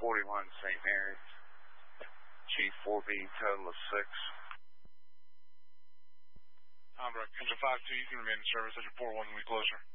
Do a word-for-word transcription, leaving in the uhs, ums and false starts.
forty-one Saint Mary's. G four B, total of six. Tom, Engine five two, you can remain in service at your port one when we closer.